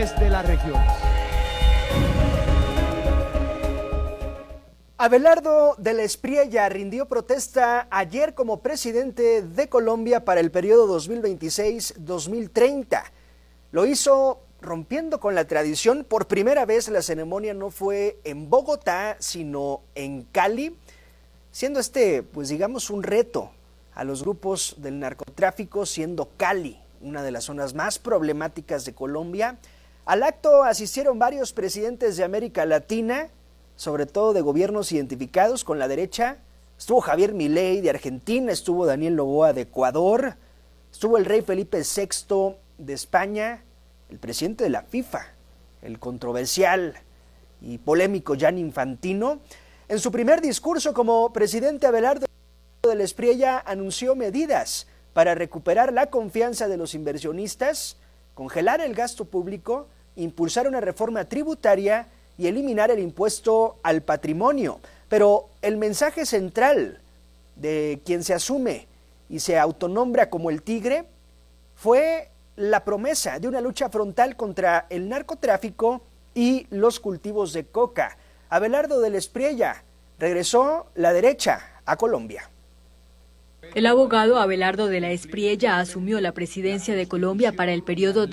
desde las regiones. Abelardo de la Espriella rindió protesta ayer como presidente de Colombia para el periodo 2026-2030. Lo hizo rompiendo con la tradición. Por primera vez la ceremonia no fue en Bogotá, sino en Cali, siendo pues digamos, un reto a los grupos del narcotráfico, siendo Cali una de las zonas más problemáticas de Colombia. Al acto asistieron varios presidentes de América Latina, sobre todo de gobiernos identificados con la derecha. Estuvo Javier Milei de Argentina, estuvo Daniel Noboa de Ecuador, estuvo el rey Felipe VI de España, el presidente de la FIFA, el controversial y polémico Gianni Infantino. En su primer discurso como presidente, Abelardo de la Espriella anunció medidas para recuperar la confianza de los inversionistas, congelar el gasto público, impulsar una reforma tributaria y eliminar el impuesto al patrimonio. Pero el mensaje central de quien se asume y se autonombra como el Tigre fue la promesa de una lucha frontal contra el narcotráfico y los cultivos de coca. Abelardo de la Espriella: regresó la derecha a Colombia. El abogado Abelardo de la Espriella asumió la presidencia de Colombia para el periodo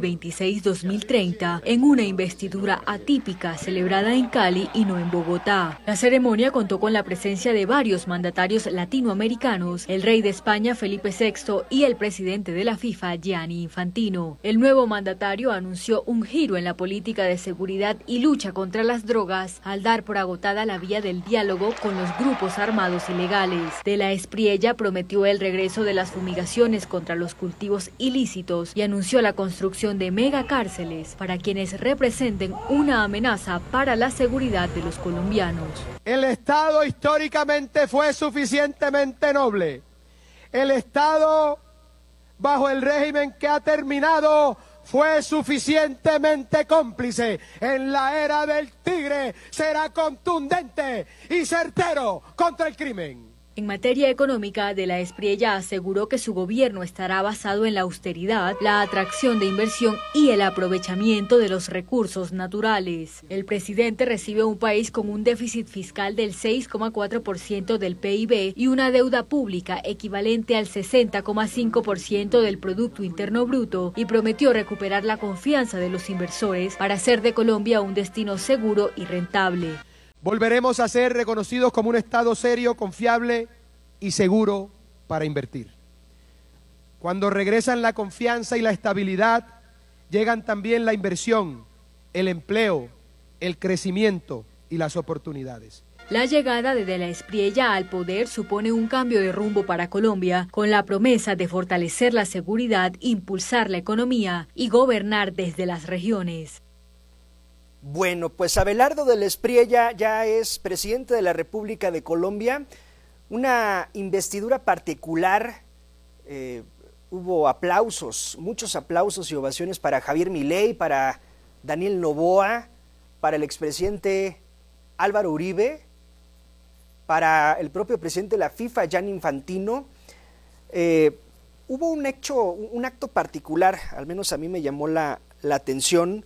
2026-2030 en una investidura atípica celebrada en Cali y no en Bogotá. La ceremonia contó con la presencia de varios mandatarios latinoamericanos, el rey de España Felipe VI y el presidente de la FIFA Gianni Infantino. El nuevo mandatario anunció un giro en la política de seguridad y lucha contra las drogas al dar por agotada la vía del diálogo con los grupos armados ilegales. De la Espriella prometió el regreso de las fumigaciones contra los cultivos ilícitos y anunció la construcción de megacárceles para quienes representen una amenaza para la seguridad de los colombianos. El Estado históricamente fue suficientemente noble. El Estado, bajo el régimen que ha terminado, fue suficientemente cómplice. En la era del Tigre será contundente y certero contra el crimen. En materia económica, de la Espriella aseguró que su gobierno estará basado en la austeridad, la atracción de inversión y el aprovechamiento de los recursos naturales. El presidente recibe un país con un déficit fiscal del 6,4% del PIB y una deuda pública equivalente al 60,5% del Producto Interno Bruto, y prometió recuperar la confianza de los inversores para hacer de Colombia un destino seguro y rentable. Volveremos a ser reconocidos como un Estado serio, confiable y seguro para invertir. Cuando regresan la confianza y la estabilidad, llegan también la inversión, el empleo, el crecimiento y las oportunidades. La llegada de la Espriella al poder supone un cambio de rumbo para Colombia, con la promesa de fortalecer la seguridad, impulsar la economía y gobernar desde las regiones. Bueno, pues Abelardo de la Espriella ya es presidente de la República de Colombia. Una investidura particular, hubo aplausos, muchos aplausos y ovaciones para Javier Milei, para Daniel Noboa, para el expresidente Álvaro Uribe, para el propio presidente de la FIFA, Gianni Infantino. Hubo un acto particular, al menos a mí me llamó la atención.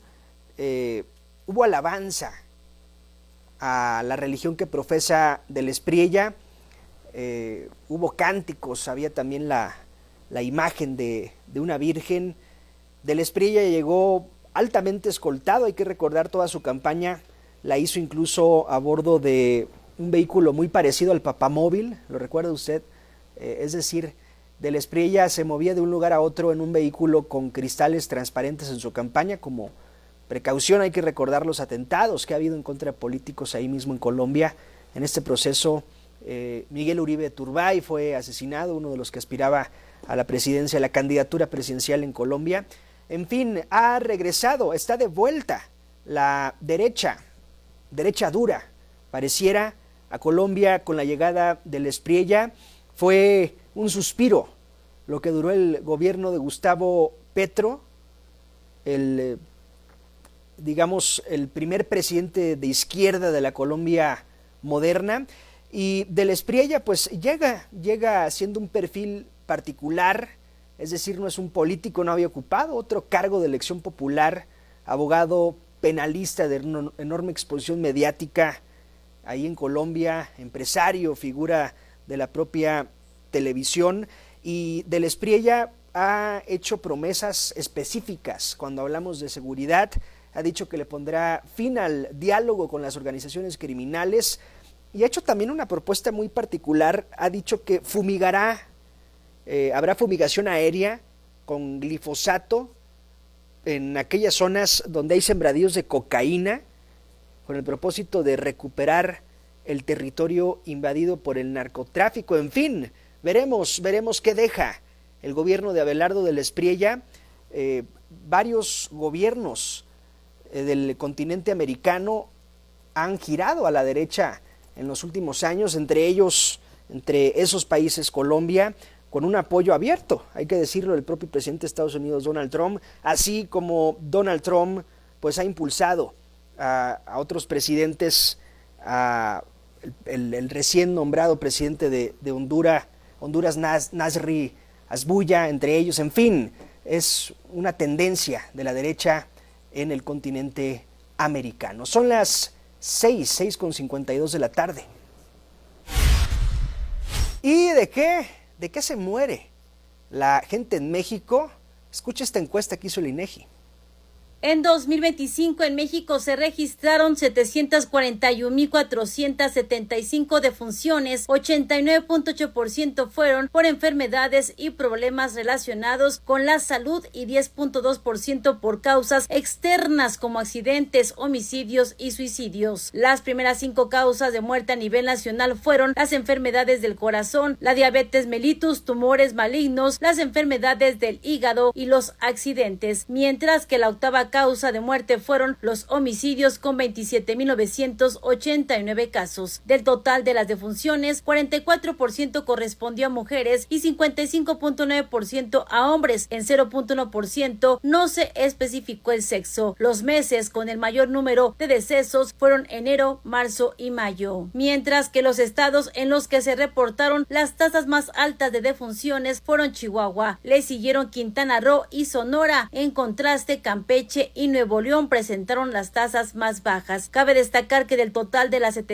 Hubo alabanza a la religión que profesa de la Espriella, hubo cánticos, había también la imagen de una virgen. De la Espriella llegó altamente escoltado, hay que recordar toda su campaña, la hizo incluso a bordo de un vehículo muy parecido al papamóvil, ¿lo recuerda usted? Es decir, de la Espriella se movía de un lugar a otro en un vehículo con cristales transparentes en su campaña, como precaución. Hay que recordar los atentados que ha habido en contra de políticos ahí mismo en Colombia. En este proceso, Miguel Uribe Turbay fue asesinado, uno de los que aspiraba a la presidencia, a la candidatura presidencial en Colombia. En fin, ha regresado, está de vuelta la derecha dura, pareciera, a Colombia con la llegada de la Espriella. Fue un suspiro lo que duró el gobierno de Gustavo Petro, el primer presidente de izquierda de la Colombia moderna, y de la Espriella pues llega siendo un perfil particular, es decir, no es un político, no había ocupado otro cargo de elección popular abogado penalista de enorme exposición mediática ahí en Colombia, empresario, figura de la propia televisión, y del Espriella ha hecho promesas específicas cuando hablamos de seguridad. Ha dicho que le pondrá fin al diálogo con las organizaciones criminales y ha hecho también una propuesta muy particular. Ha dicho que fumigará, habrá fumigación aérea con glifosato en aquellas zonas donde hay sembradíos de cocaína, con el propósito de recuperar el territorio invadido por el narcotráfico. En fin, veremos qué deja el gobierno de Abelardo del Espriella. Varios gobiernos del continente americano han girado a la derecha en los últimos años, entre esos países Colombia, con un apoyo abierto, hay que decirlo, del propio presidente de Estados Unidos, Donald Trump, así como Donald Trump pues ha impulsado a otros presidentes, el recién nombrado presidente de Honduras, Nasri Asbuya, entre ellos. En fin, es una tendencia de la derecha en el continente americano. Son las 6:52 de la tarde. ¿Y de qué se muere la gente en México? Escucha esta encuesta que hizo el INEGI. En 2025 en México se registraron 741,475 defunciones, 89.8% fueron por enfermedades y problemas relacionados con la salud y 10.2% por causas externas como accidentes, homicidios y suicidios. Las primeras 5 causas de muerte a nivel nacional fueron las enfermedades del corazón, la diabetes mellitus, tumores malignos, las enfermedades del hígado y los accidentes, mientras que la octava causa de muerte fueron los homicidios con 27,989 casos. Del total de las defunciones, 44% correspondió a mujeres y 55.9% a hombres. En 0.1% no se especificó el sexo. Los meses con el mayor número de decesos fueron enero, marzo y mayo. Mientras que los estados en los que se reportaron las tasas más altas de defunciones fueron Chihuahua, le siguieron Quintana Roo y Sonora. En contraste, Campeche y Nuevo León presentaron las tasas más bajas. Cabe destacar que del total de las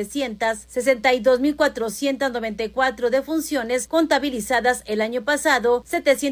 762,494 defunciones contabilizadas el año pasado,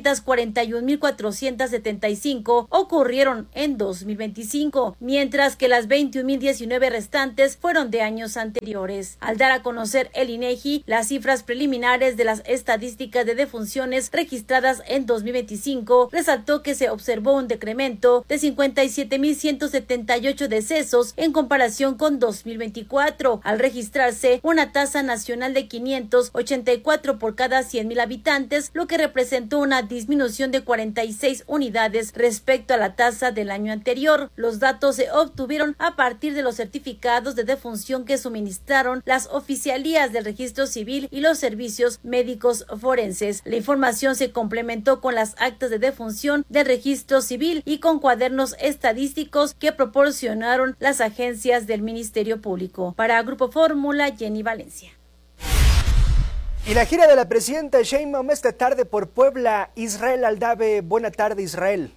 741,475 ocurrieron en 2025, mientras que las 21,019 restantes fueron de años anteriores. Al dar a conocer el INEGI las cifras preliminares de las estadísticas de defunciones registradas en 2025, resaltó que se observó un decremento de 57,178 decesos en comparación con 2024, al registrarse una tasa nacional de 584 por cada 100,000 habitantes, lo que representó una disminución de 46 unidades respecto a la tasa del año anterior. Los datos se obtuvieron a partir de los certificados de defunción que suministraron las oficialías del registro civil y los servicios médicos forenses. La información se complementó con las actas de defunción del registro civil y con cuadernos estadísticos que proporcionaron las agencias del Ministerio Público. Para Grupo Fórmula, Jenny Valencia. Y la gira de la presidenta Sheinbaum esta tarde por Puebla. Israel Aldave, buena tarde, Israel.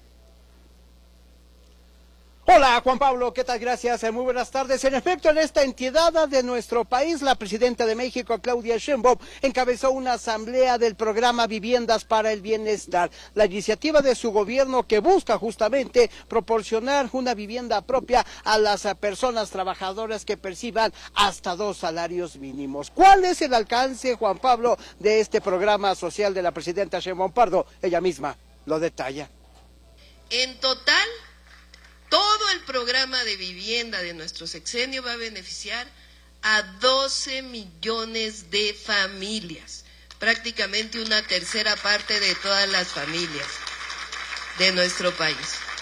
Hola Juan Pablo, ¿qué tal? Gracias, muy buenas tardes. En efecto, en esta entidad de nuestro país, la presidenta de México, Claudia Sheinbaum, encabezó una asamblea del programa Viviendas para el Bienestar, la iniciativa de su gobierno que busca justamente proporcionar una vivienda propia a las personas trabajadoras que perciban hasta 2 salarios mínimos. ¿Cuál es el alcance, Juan Pablo, de este programa social de la presidenta Sheinbaum Pardo? Ella misma lo detalla. En total, todo el programa de vivienda de nuestro sexenio va a beneficiar a 12 millones de familias, prácticamente una tercera parte de todas las familias de nuestro país.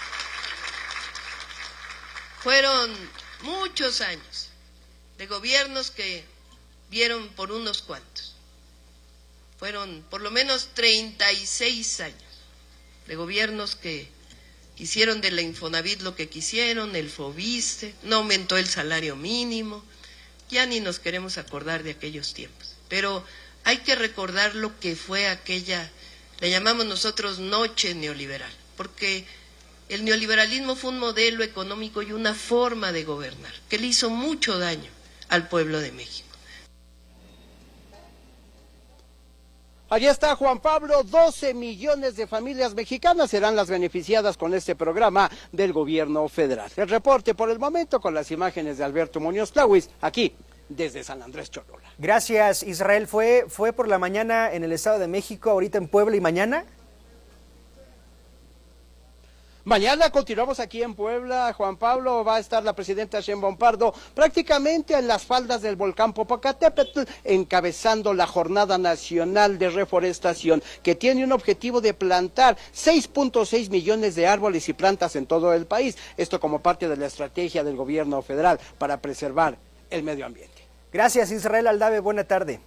Fueron muchos años de gobiernos que vieron por unos cuantos. Fueron por lo menos 36 años de gobiernos que hicieron de la Infonavit lo que quisieron, el Fobiste, no aumentó el salario mínimo, ya ni nos queremos acordar de aquellos tiempos. Pero hay que recordar lo que fue aquella, le llamamos nosotros noche neoliberal, porque El neoliberalismo fue un modelo económico y una forma de gobernar que le hizo mucho daño al pueblo de México. Allí está Juan Pablo, 12 millones de familias mexicanas serán las beneficiadas con este programa del gobierno federal. El reporte por el momento con las imágenes de Alberto Muñoz Plawis, aquí desde San Andrés Cholula. Gracias, Israel. ¿Fue por la mañana en el Estado de México, ahorita en Puebla y mañana? Mañana continuamos aquí en Puebla, Juan Pablo, va a estar la presidenta Sheinbaum Pardo prácticamente en las faldas del volcán Popocatépetl, encabezando la Jornada Nacional de Reforestación, que tiene un objetivo de plantar 6.6 millones de árboles y plantas en todo el país, esto como parte de la estrategia del gobierno federal para preservar el medio ambiente. Gracias, Israel Aldave, buena tarde.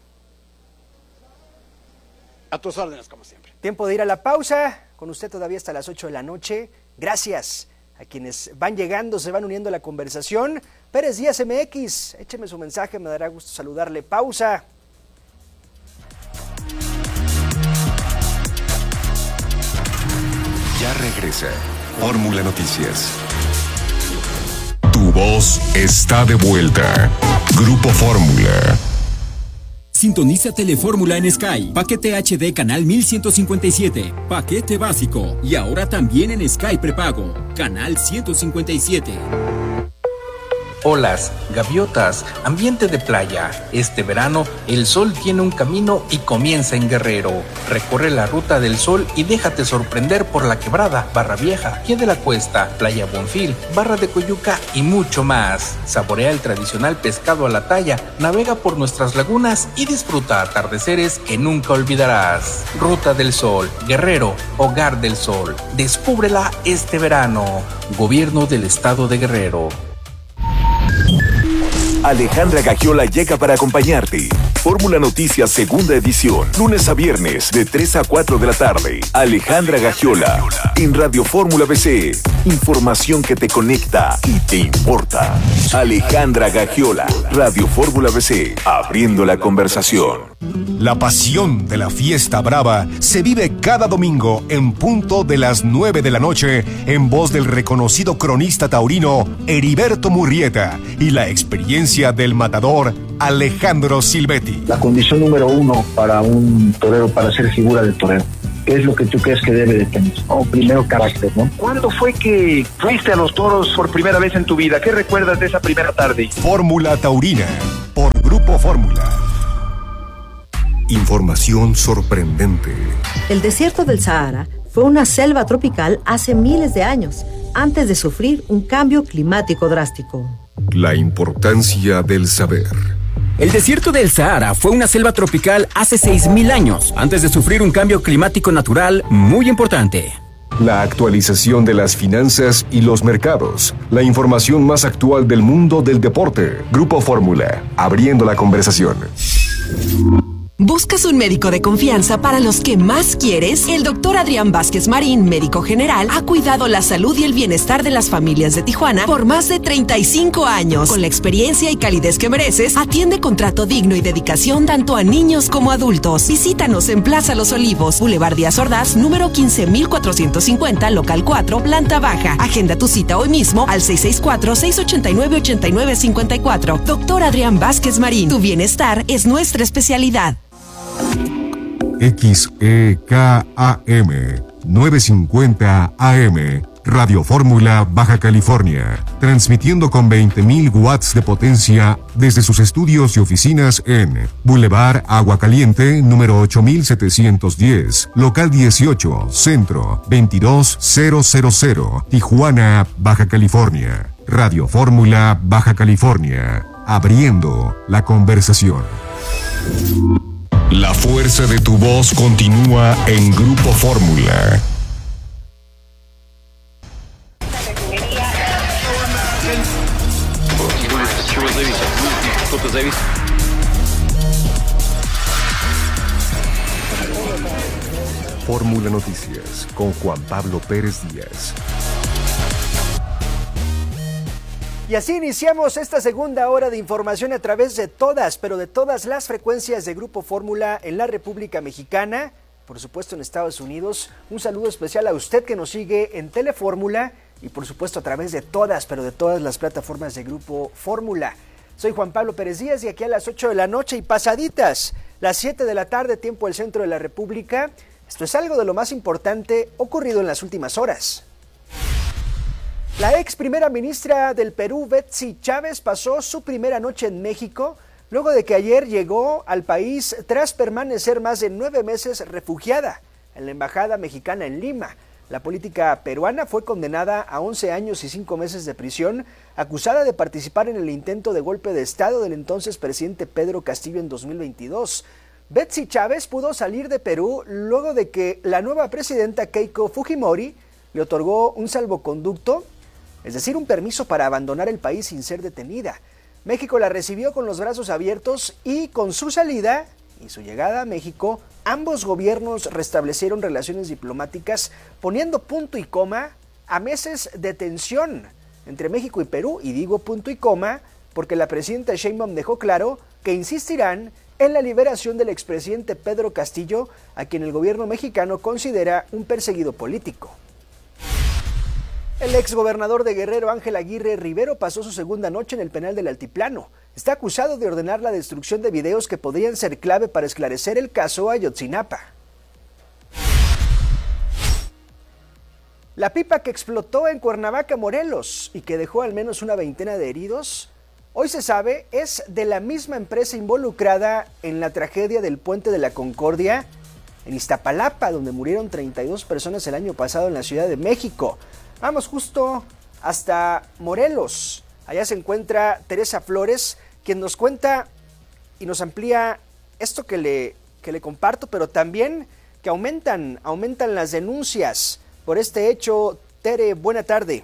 A tus órdenes, como siempre. Tiempo de ir a la pausa, con usted todavía hasta las 8 de la noche. Gracias a quienes van llegando, se van uniendo a la conversación. Pérez Díaz MX, écheme su mensaje, me dará gusto saludarle. Pausa. Ya regresa Fórmula Noticias. Tu voz está de vuelta. Grupo Fórmula. Sintoniza Telefórmula en Sky. Paquete HD canal 1157. Paquete básico. Y ahora también en Sky prepago. Canal 157. Olas, gaviotas, ambiente de playa. Este verano, el sol tiene un camino y comienza en Guerrero. Recorre la ruta del sol y déjate sorprender por la Quebrada, Barra Vieja, Pie de la Cuesta, Playa Bonfil, Barra de Coyuca y mucho más. Saborea el tradicional pescado a la talla, navega por nuestras lagunas y disfruta atardeceres que nunca olvidarás. Ruta del Sol, Guerrero, Hogar del Sol. Descúbrela este verano. Gobierno del Estado de Guerrero. Alejandra Gagiola llega para acompañarte. Fórmula Noticias segunda edición, lunes a viernes de 3 a 4 de la tarde. Alejandra Gagiola en Radio Fórmula BC. Información que te conecta y te importa. Alejandra Gagiola, Radio Fórmula BC, abriendo la conversación. La pasión de la fiesta brava se vive cada domingo en punto de las 9 de la noche en voz del reconocido cronista taurino Heriberto Murrieta y la experiencia del matador Alejandro Silvetti. La condición número uno para un torero, para ser figura de torero, ¿qué es lo que tú crees que debe de tener? Primero, carácter, ¿no? ¿Cuándo fue que fuiste a los toros por primera vez en tu vida? ¿Qué recuerdas de esa primera tarde? Fórmula Taurina, por Grupo Fórmula. Información sorprendente. El desierto del Sahara fue una selva tropical hace miles de años, antes de sufrir un cambio climático drástico. La importancia del saber. El desierto del Sahara fue una selva tropical hace 6.000 años, antes de sufrir un cambio climático natural muy importante. La actualización de las finanzas y los mercados. La información más actual del mundo del deporte. Grupo Fórmula, abriendo la conversación. ¿Buscas un médico de confianza para los que más quieres? El doctor Adrián Vázquez Marín, médico general, ha cuidado la salud y el bienestar de las familias de Tijuana por más de 35 años. Con la experiencia y calidez que mereces, atiende con trato digno y dedicación tanto a niños como adultos. Visítanos en Plaza Los Olivos, Boulevard Díaz Ordaz, número 15450, local 4, planta baja. Agenda tu cita hoy mismo al 664-689-8954. Doctor Adrián Vázquez Marín, tu bienestar es nuestra especialidad. XEKAM 950 AM, Radio Fórmula Baja California, transmitiendo con 20.000 watts de potencia desde sus estudios y oficinas en Boulevard Agua Caliente, número 8710, local 18, centro 22000, Tijuana, Baja California. Radio Fórmula Baja California, abriendo la conversación. La fuerza de tu voz continúa en Grupo Fórmula. Fórmula Noticias con Juan Pablo Pérez Díaz. Y así iniciamos esta segunda hora de información a través de todas, pero de todas las frecuencias de Grupo Fórmula en la República Mexicana. por supuesto en Estados Unidos. Un saludo especial a usted que nos sigue en Telefórmula y por supuesto a través de todas, pero de todas las plataformas de Grupo Fórmula. Soy Juan Pablo Pérez Díaz y aquí a las 8 de la noche y pasaditas, las 7 de la tarde, tiempo del centro de la República. Esto es algo de lo más importante ocurrido en las últimas horas. La ex primera ministra del Perú, Betsy Chávez, pasó su primera noche en México, luego de que ayer llegó al país tras permanecer más de 9 meses refugiada en la Embajada Mexicana en Lima. La política peruana fue condenada a 11 años y 5 meses de prisión, acusada de participar en el intento de golpe de Estado del entonces presidente Pedro Castillo en 2022. Betsy Chávez pudo salir de Perú luego de que la nueva presidenta Keiko Fujimori le otorgó un salvoconducto, es decir, un permiso para abandonar el país sin ser detenida. México la recibió con los brazos abiertos y con su salida y su llegada a México, ambos gobiernos restablecieron relaciones diplomáticas, poniendo punto y coma a meses de tensión entre México y Perú, y digo punto y coma porque la presidenta Sheinbaum dejó claro que insistirán en la liberación del expresidente Pedro Castillo, a quien el gobierno mexicano considera un perseguido político. El exgobernador de Guerrero, Ángel Aguirre Rivero, pasó su segunda noche en el penal del Altiplano. Está acusado de ordenar la destrucción de videos que podrían ser clave para esclarecer el caso Ayotzinapa. La pipa que explotó en Cuernavaca, Morelos, y que dejó al menos una veintena de heridos, hoy se sabe es de la misma empresa involucrada en la tragedia del Puente de la Concordia en Iztapalapa, donde murieron 32 personas el año pasado en la Ciudad de México. Vamos justo hasta Morelos. Allá se encuentra Teresa Flores, quien nos cuenta y nos amplía esto que le comparto, pero también que aumentan las denuncias por este hecho. Tere, buena tarde.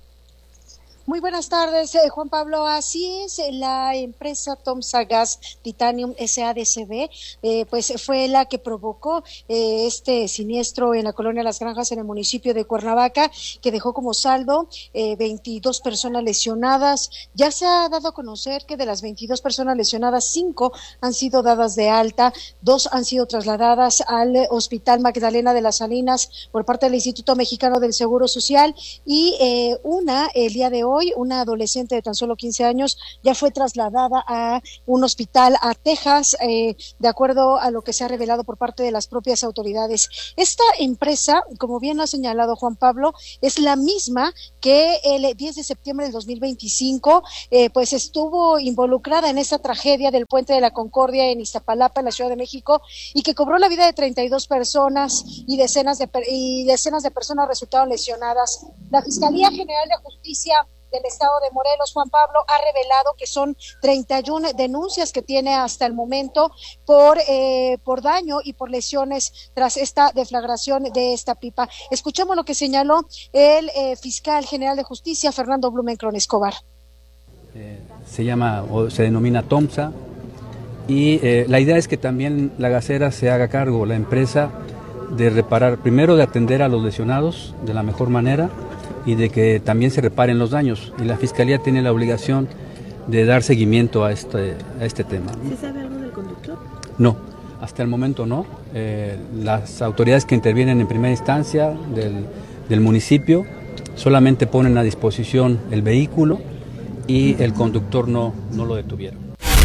Muy buenas tardes, Juan Pablo. Así es, la empresa Tomsa Gas Titanium SADCB, pues fue la que provocó este siniestro en la colonia Las Granjas, en el municipio de Cuernavaca, que dejó como saldo 22 personas lesionadas. Ya se ha dado a conocer que de las 22 personas lesionadas, 5 han sido dadas de alta, 2 han sido trasladadas al Hospital Magdalena de las Salinas por parte del Instituto Mexicano del Seguro Social, y una, el día de hoy, una adolescente de tan solo 15 años ya fue trasladada a un hospital a Texas, de acuerdo a lo que se ha revelado por parte de las propias autoridades. Esta empresa, como bien lo ha señalado Juan Pablo, es la misma que el 10 de septiembre del 2025 pues estuvo involucrada en esta tragedia del Puente de la Concordia en Iztapalapa, en la Ciudad de México, y que cobró la vida de 32 personas y decenas de personas resultaron lesionadas. La Fiscalía General de Justicia del Estado de Morelos, Juan Pablo, ha revelado que son 31 denuncias que tiene hasta el momento por daño y por lesiones tras esta deflagración de esta pipa. Escuchamos lo que señaló el fiscal general de justicia, Fernando Blumenkron Escobar. Se llama o se denomina Tomsa, y la idea es que también la gasera se haga cargo, la empresa, de reparar, primero de atender a los lesionados de la mejor manera, y de que también se reparen los daños, y la Fiscalía tiene la obligación de dar seguimiento a este tema. ¿Se sabe algo del conductor? No, hasta el momento no. Las autoridades que intervienen en primera instancia del municipio solamente ponen a disposición el vehículo, y el conductor no lo detuvieron.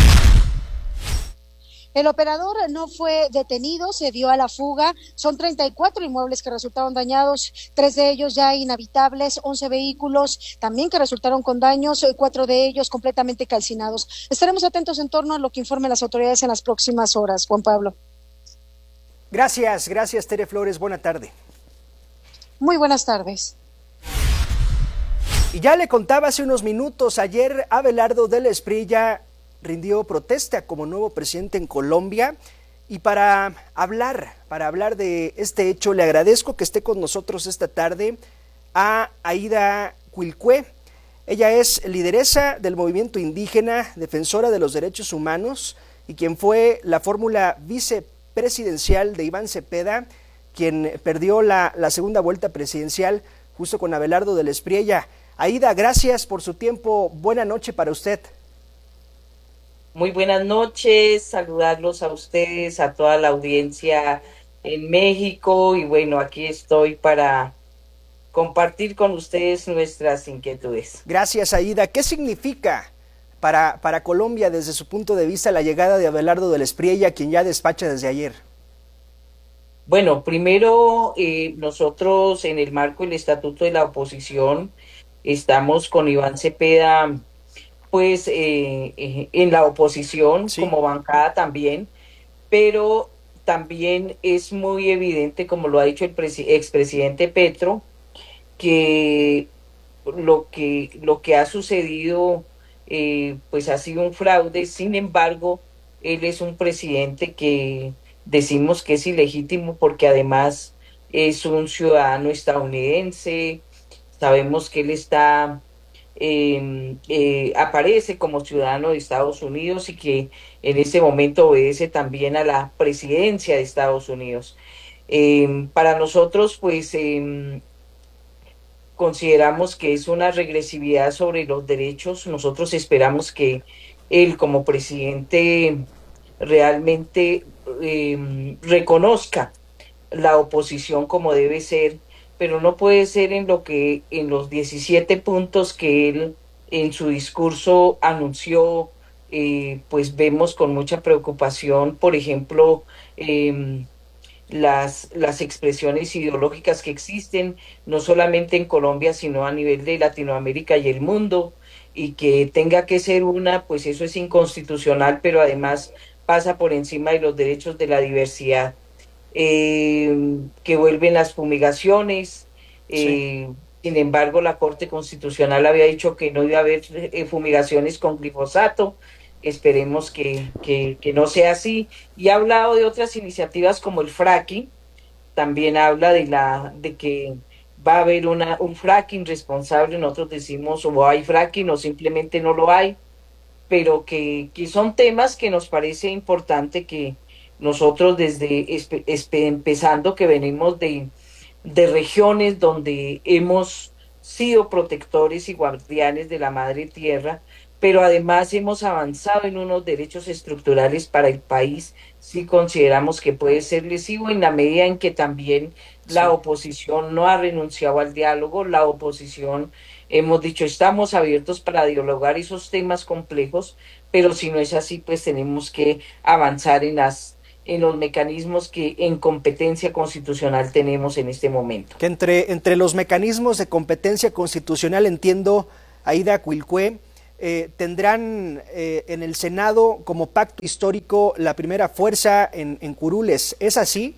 El operador no fue detenido, se dio a la fuga. Son 34 inmuebles que resultaron dañados, 3 de ellos ya inhabitables, 11 vehículos también que resultaron con daños, 4 de ellos completamente calcinados. Estaremos atentos en torno a lo que informen las autoridades en las próximas horas, Juan Pablo. Gracias, Tere Flores, buena tarde. Muy buenas tardes. Y ya le contaba hace unos minutos, ayer Abelardo del Espriella rindió protesta como nuevo presidente en Colombia, y para hablar de este hecho le agradezco que esté con nosotros esta tarde a Aida Cuilcue. Ella es lideresa del movimiento indígena, defensora de los derechos humanos, y quien fue la fórmula vicepresidencial de Iván Cepeda, quien perdió la segunda vuelta presidencial justo con Abelardo del Espriella. Aida, gracias por su tiempo, buena noche para usted. Muy buenas noches, saludarlos a ustedes, a toda la audiencia en México y bueno, aquí estoy para compartir con ustedes nuestras inquietudes. Gracias, Aída. ¿Qué significa para Colombia desde su punto de vista la llegada de Abelardo del Espriella, quien ya despacha desde ayer? Bueno, primero nosotros en el marco del Estatuto de la Oposición estamos con Iván Cepeda pues en la oposición, sí, como bancada también, pero también es muy evidente, como lo ha dicho el expresidente Petro, que lo que ha sucedido pues ha sido un fraude. Sin embargo, él es un presidente que decimos que es ilegítimo porque además es un ciudadano estadounidense. Sabemos que él está aparece como ciudadano de Estados Unidos y que en este momento obedece también a la presidencia de Estados Unidos. Para nosotros, pues, consideramos que es una regresividad sobre los derechos. Nosotros esperamos que él, como presidente, realmente reconozca la oposición como debe ser, pero no puede ser en los 17 puntos que él en su discurso anunció. Pues vemos con mucha preocupación, por ejemplo, las expresiones ideológicas que existen, no solamente en Colombia, sino a nivel de Latinoamérica y el mundo, y que tenga que ser pues eso es inconstitucional, pero además pasa por encima de los derechos de la diversidad. Que vuelven las fumigaciones. Sí. Sin embargo, la Corte Constitucional había dicho que no iba a haber fumigaciones con glifosato. Esperemos que no sea así. Y ha hablado de otras iniciativas como el fracking. También habla de que va a haber un fracking responsable. Nosotros decimos o hay fracking o simplemente no lo hay, pero que son temas que nos parece importante que nosotros desde empezando que venimos de regiones donde hemos sido protectores y guardianes de la madre tierra, pero además hemos avanzado en unos derechos estructurales para el país, sí consideramos que puede ser lesivo en la medida en que también la oposición no ha renunciado al diálogo. La oposición, hemos dicho, estamos abiertos para dialogar esos temas complejos, pero si no es así, pues tenemos que avanzar en los mecanismos que en competencia constitucional tenemos en este momento. Que entre los mecanismos de competencia constitucional, entiendo, Aída Cuilcue, tendrán en el Senado como pacto histórico la primera fuerza en curules, ¿es así?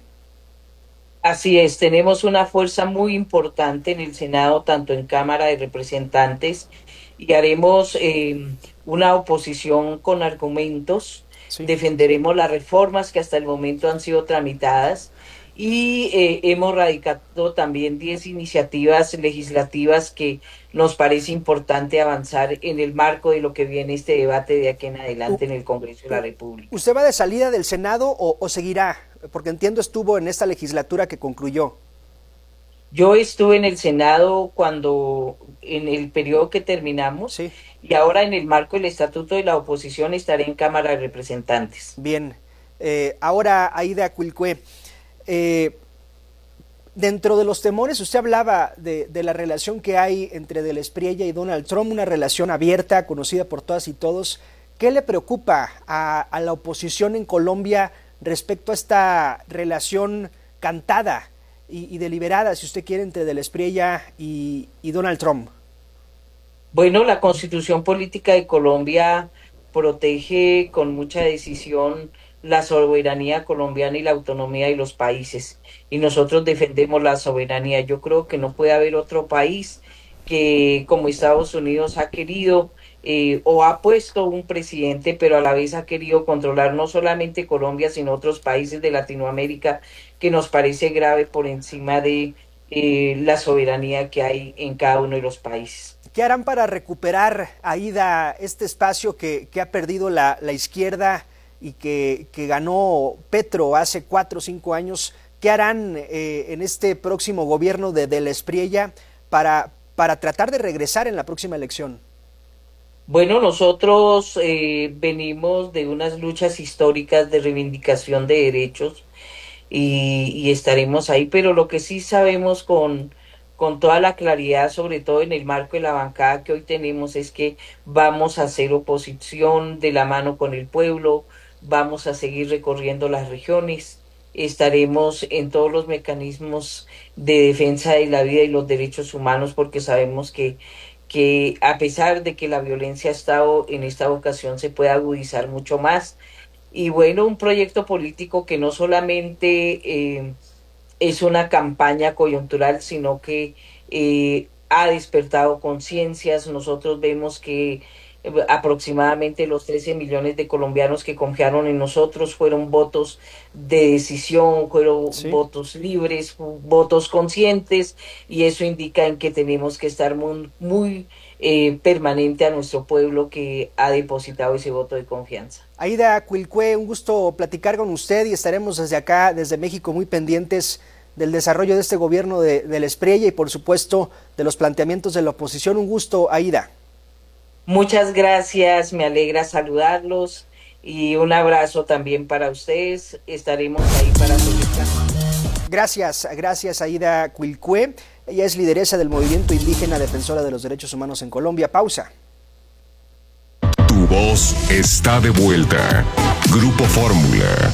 Así es, tenemos una fuerza muy importante en el Senado, tanto en Cámara de Representantes, y haremos una oposición con argumentos. Sí. Defenderemos las reformas que hasta el momento han sido tramitadas y hemos radicado también 10 iniciativas legislativas que nos parece importante avanzar en el marco de lo que viene este debate de aquí en adelante en el Congreso de la República. ¿Usted va de salida del Senado o seguirá? Porque entiendo estuvo en esta legislatura que concluyó. Yo estuve en el Senado en el periodo que terminamos, sí, y ahora en el marco del Estatuto de la Oposición estaré en Cámara de Representantes. Bien, ahora Aída Cuilcue, dentro de los temores usted hablaba de la relación que hay entre del Espriella y Donald Trump, una relación abierta, conocida por todas y todos. ¿Qué le preocupa a la oposición en Colombia respecto a esta relación cantada y deliberada, si usted quiere, entre del Espriella y Donald Trump? Bueno, la Constitución Política de Colombia protege con mucha decisión la soberanía colombiana y la autonomía de los países, y nosotros defendemos la soberanía. Yo creo que no puede haber otro país que, como Estados Unidos, ha querido o ha puesto un presidente, pero a la vez ha querido controlar no solamente Colombia, sino otros países de Latinoamérica, que nos parece grave por encima de la soberanía que hay en cada uno de los países. ¿Qué harán para recuperar, Aída, este espacio que ha perdido la izquierda y que ganó Petro hace 4 o 5 años? ¿Qué harán en este próximo gobierno de del Espriella para tratar de regresar en la próxima elección? Bueno, nosotros venimos de unas luchas históricas de reivindicación de derechos y estaremos ahí, pero lo que sí sabemos con toda la claridad, sobre todo en el marco de la bancada que hoy tenemos, es que vamos a hacer oposición de la mano con el pueblo, vamos a seguir recorriendo las regiones, estaremos en todos los mecanismos de defensa de la vida y los derechos humanos, porque sabemos que a pesar de que la violencia ha estado en esta ocasión, se puede agudizar mucho más. Y bueno, un proyecto político que no solamente es una campaña coyuntural, sino que ha despertado conciencias. Nosotros vemos que aproximadamente los 13 millones de colombianos que confiaron en nosotros fueron votos de decisión, fueron votos libres, votos conscientes, y eso indica en que tenemos que estar muy permanente a nuestro pueblo que ha depositado ese voto de confianza. Aida Cuilcue, un gusto platicar con usted, y estaremos desde acá, desde México, muy pendientes del desarrollo de este gobierno del Espriella y por supuesto de los planteamientos de la oposición. Un gusto, Aida. Muchas gracias, me alegra saludarlos y un abrazo también para ustedes. Estaremos ahí para apoyar. Gracias Aida Cuilcue. Ella es lideresa del movimiento indígena defensora de los derechos humanos en Colombia. Pausa. Tu voz está de vuelta. Grupo Fórmula.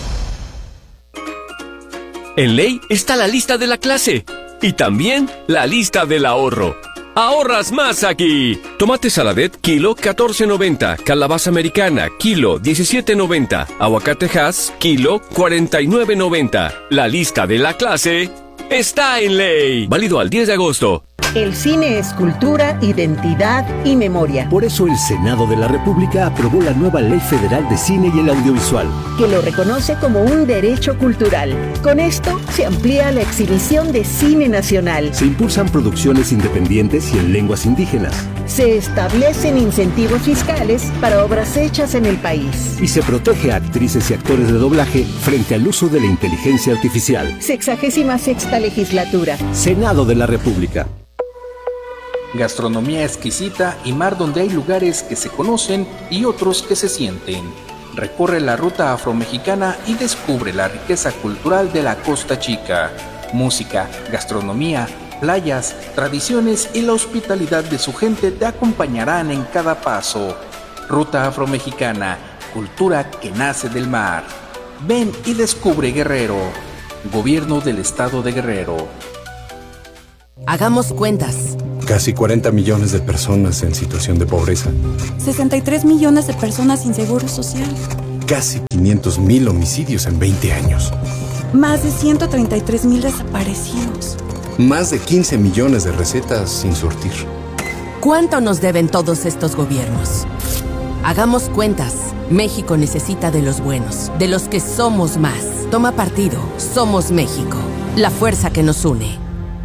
En ley está la lista de la clase y también la lista del ahorro. ¡Ahorras más aquí! Tomate Saladet, kilo 14.90. Calabaza americana, kilo 17.90. Aguacate Hass, kilo 49.90. La lista de la clase está en ley. Válido al 10 de agosto. El cine es cultura, identidad y memoria. Por eso el Senado de la República aprobó la nueva Ley Federal de Cine y el Audiovisual, que lo reconoce como un derecho cultural. Con esto se amplía la exhibición de cine nacional. Se impulsan producciones independientes y en lenguas indígenas. Se establecen incentivos fiscales para obras hechas en el país. Y se protege a actrices y actores de doblaje frente al uso de la inteligencia artificial. 66ª legislatura. Senado de la República. Gastronomía exquisita y mar donde hay lugares que se conocen y otros que se sienten. Recorre la ruta afromexicana y descubre la riqueza cultural de la Costa Chica. Música, gastronomía, playas, tradiciones y la hospitalidad de su gente te acompañarán en cada paso. Ruta afromexicana, cultura que nace del mar. Ven y descubre Guerrero. Gobierno del Estado de Guerrero. Hagamos cuentas. Casi 40 millones de personas en situación de pobreza. 63 millones de personas sin seguro social. Casi 500,000 homicidios en 20 años. Más de 133,000 desaparecidos. Más de 15 millones de recetas sin surtir. ¿Cuánto nos deben todos estos gobiernos? Hagamos cuentas. México necesita de los buenos, de los que somos más. Toma partido. Somos México. La fuerza que nos une.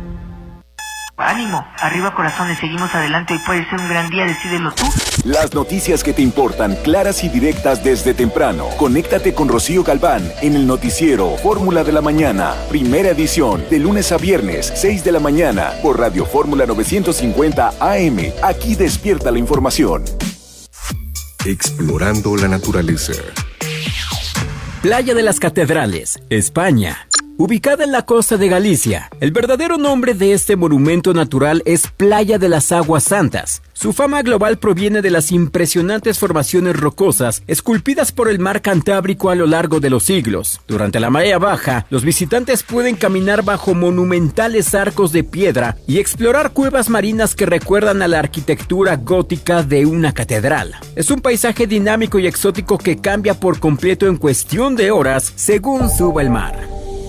Ánimo, arriba corazones, seguimos adelante, hoy puede ser un gran día, decídelo tú. Las noticias que te importan, claras y directas desde temprano. Conéctate con Rocío Galván en el noticiero Fórmula de la Mañana, primera edición, de lunes a viernes, 6 de la mañana, por Radio Fórmula 950 AM. Aquí despierta la información. Explorando la naturaleza. Playa de las Catedrales, España. Ubicada en la costa de Galicia, el verdadero nombre de este monumento natural es Playa de las Aguas Santas. Su fama global proviene de las impresionantes formaciones rocosas esculpidas por el mar Cantábrico a lo largo de los siglos. Durante la marea baja, los visitantes pueden caminar bajo monumentales arcos de piedra y explorar cuevas marinas que recuerdan a la arquitectura gótica de una catedral. Es un paisaje dinámico y exótico que cambia por completo en cuestión de horas según suba el mar.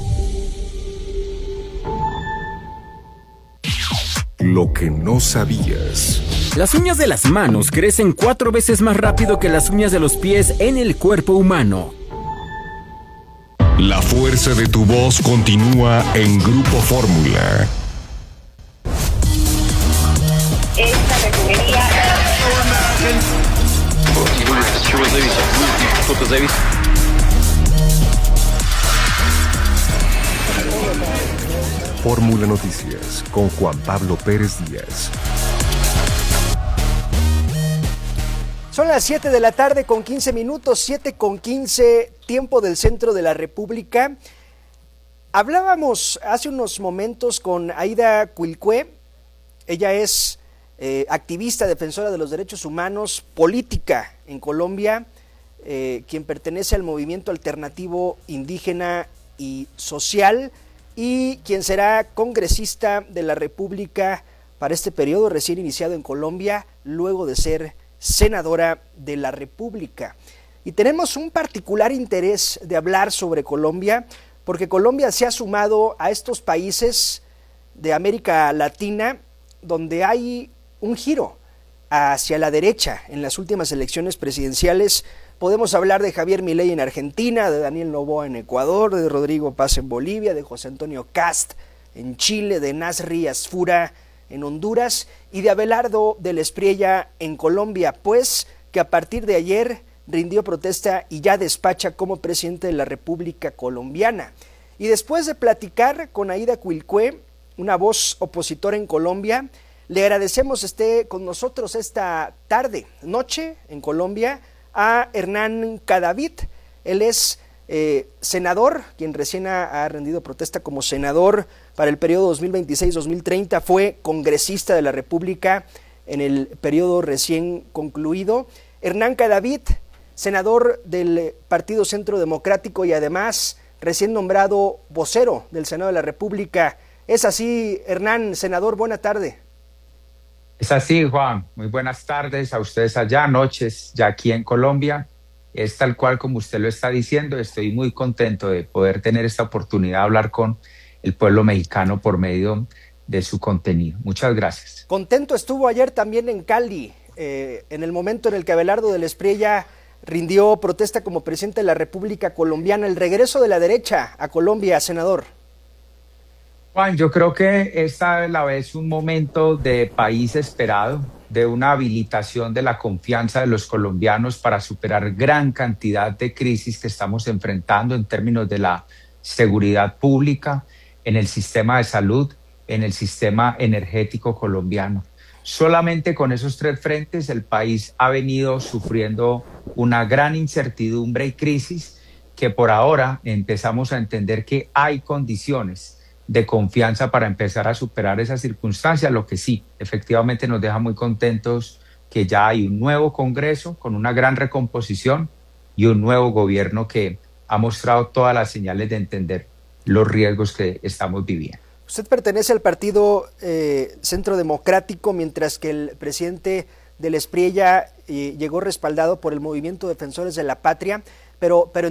Lo que no sabías. Las uñas de las manos crecen 4 veces más rápido que las uñas de los pies en el cuerpo humano. La fuerza de tu voz continúa en Grupo Fórmula. Esta refinería... Fórmula Noticias con Juan Pablo Pérez Díaz. Son las 7 de la tarde con 15 minutos, 7:15, tiempo del centro de la República. Hablábamos hace unos momentos con Aida Cuilcue. Ella es activista, defensora de los derechos humanos, política en Colombia, quien pertenece al movimiento alternativo indígena y social, y quien será congresista de la República para este periodo recién iniciado en Colombia, luego de ser senadora de la República. Y tenemos un particular interés de hablar sobre Colombia, porque Colombia se ha sumado a estos países de América Latina donde hay un giro hacia la derecha en las últimas elecciones presidenciales. Podemos hablar de Javier Milei en Argentina, de Daniel Noboa en Ecuador, de Rodrigo Paz en Bolivia, de José Antonio Kast en Chile, de Nasri Asfura en Honduras y de Abelardo del Espriella en Colombia, pues que a partir de ayer rindió protesta y ya despacha como presidente de la República Colombiana. Y después de platicar con Aida Cuilcue, una voz opositora en Colombia, le agradecemos esté con nosotros esta noche en Colombia, a Hernán Cadavid. Él es senador, quien recién ha rendido protesta como senador para el periodo 2026-2030, fue congresista de la República en el periodo recién concluido. Hernán Cadavid, senador del Partido Centro Democrático y además recién nombrado vocero del Senado de la República. ¿Es así, Hernán? Senador, buena tarde. Es así, Juan. Muy buenas tardes a ustedes allá, noches ya aquí en Colombia. Es tal cual como usted lo está diciendo. Estoy muy contento de poder tener esta oportunidad de hablar con el pueblo mexicano por medio de su contenido. Muchas gracias. Contento estuvo ayer también en Cali, en el momento en el que Abelardo del Espriella rindió protesta como presidente de la República Colombiana, el regreso de la derecha a Colombia, senador. Juan, yo creo que esta a la vez un momento de país esperado, de una habilitación de la confianza de los colombianos para superar gran cantidad de crisis que estamos enfrentando en términos de la seguridad pública, en el sistema de salud, en el sistema energético colombiano. Solamente con esos tres frentes el país ha venido sufriendo una gran incertidumbre y crisis que por ahora empezamos a entender que hay condiciones de confianza para empezar a superar esa circunstancia, lo que sí, efectivamente nos deja muy contentos que ya hay un nuevo Congreso con una gran recomposición y un nuevo gobierno que ha mostrado todas las señales de entender los riesgos que estamos viviendo. Usted pertenece al Partido Centro Democrático, mientras que el presidente del Espriella llegó respaldado por el Movimiento Defensores de la Patria, pero